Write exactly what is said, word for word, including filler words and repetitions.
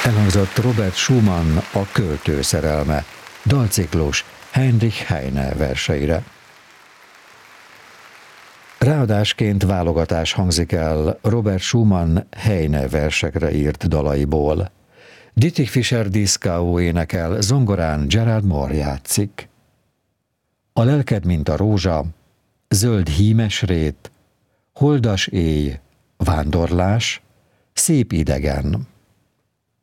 Elhangzott Robert Schumann A költő szerelme, dalciklus Heinrich Heine verseire. Ráadásként válogatás hangzik el Robert Schumann Heine versekre írt dalaiból. Dietrich Fischer-Dieskau énekel, zongorán Gerald Moore játszik. A lelked, mint a rózsa, zöld hímes rét, holdas éj, vándorlás, szép idegen.